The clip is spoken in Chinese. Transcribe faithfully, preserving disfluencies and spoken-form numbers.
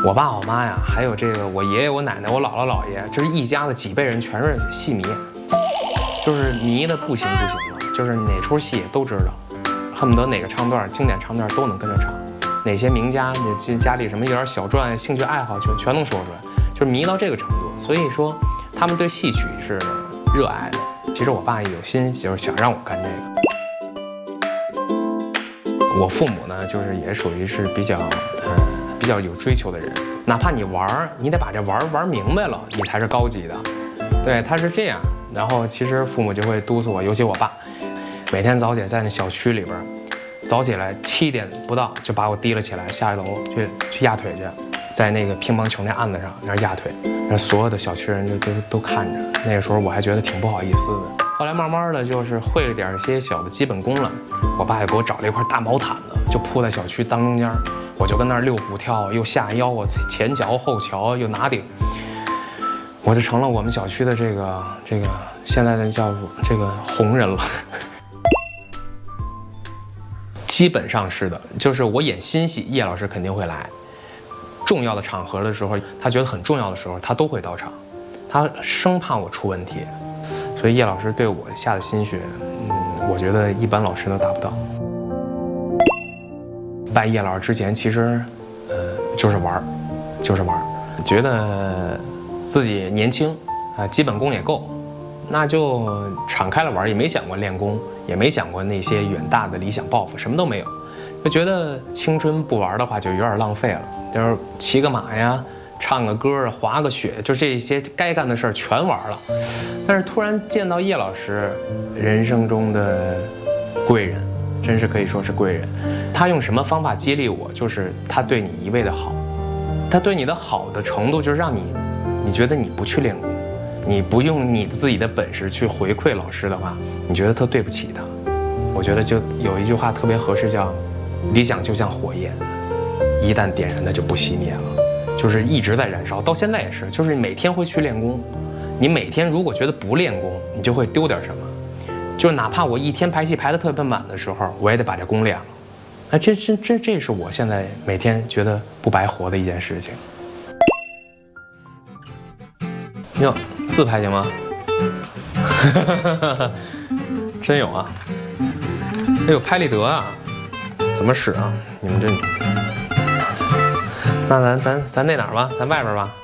我爸我妈呀，还有这个我爷爷我奶奶我姥姥姥爷，就是一家的几辈人全是戏迷，就是迷的不行不行的，就是哪出戏都知道，恨不得哪个唱段经典唱段都能跟着唱，哪些名家那家里什么有点小传兴趣爱好全全能说出来，就是迷到这个程度。所以说他们对戏曲是热爱的。其实我爸有心就是想让我干这个。我父母呢，就是也属于是比较，呃，比较有追求的人。哪怕你玩儿，你得把这玩儿玩明白了，你才是高级的。对，他是这样。然后其实父母就会督促我，尤其我爸，每天早姐在那小区里边，早起来七点不到就把我提了起来，下一楼去去压腿去，在那个乒乓球那案子上那压腿，让所有的小区人就都都看着。那个时候我还觉得挺不好意思的。后来慢慢的就是会了点一些小的基本功了，我爸也给我找了一块大毛毯子，就铺在小区当中间，我就跟那儿溜虎跳，又下腰，我前桥后桥又拿顶，我就成了我们小区的这个这个现在的叫这个红人了。基本上是的，就是我演新戏，叶老师肯定会来，重要的场合的时候，他觉得很重要的时候，他都会到场，他生怕我出问题。所以叶老师对我下的心血，嗯，我觉得一般老师都达不到。拜叶老师之前，其实，呃，就是玩儿，就是玩儿，觉得自己年轻，啊，基本功也够，那就敞开了玩，也没想过练功，也没想过那些远大的理想抱负，什么都没有，就觉得青春不玩的话就有点浪费了，就是骑个马呀。唱个歌啊，滑个雪，就这些该干的事儿全玩了。但是突然见到叶老师，人生中的贵人，真是可以说是贵人。他用什么方法激励我？就是他对你一味的好，他对你的好的程度，就是让你，你觉得你不去练功，你不用你自己的本事去回馈老师的话，你觉得特对不起他。我觉得就有一句话特别合适，叫“理想就像火焰，一旦点燃，它就不熄灭了。”就是一直在燃烧，到现在也是，就是每天会去练功。你每天如果觉得不练功，你就会丢点什么。就是哪怕我一天排戏排得特别满的时候，我也得把这功练了。哎，这这这这是我现在每天觉得不白活的一件事情。哟，自拍行吗？真有啊！哎呦，拍立得啊，怎么使啊？你们这。那咱咱咱那哪儿吧，咱外边吧。